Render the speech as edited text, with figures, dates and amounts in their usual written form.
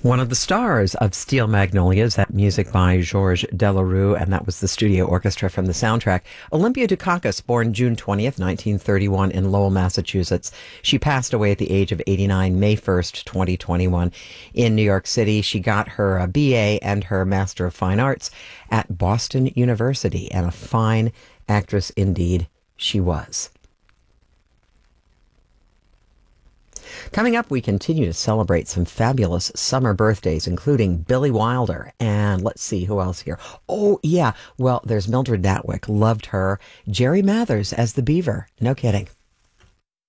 One of the stars of Steel Magnolias, that music by Georges Delerue, and that was the studio orchestra from the soundtrack. Olympia Dukakis, born June 20th, 1931 in Lowell, Massachusetts. She passed away at the age of 89, May 1st, 2021 in New York City. She got her BA and her Master of Fine Arts at Boston University, and a fine actress indeed she was. Coming up, we continue to celebrate some fabulous summer birthdays, including Billy Wilder. And let's see, who else here? Oh, yeah. Well, there's Mildred Natwick. Loved her. Jerry Mathers as the Beaver. No kidding.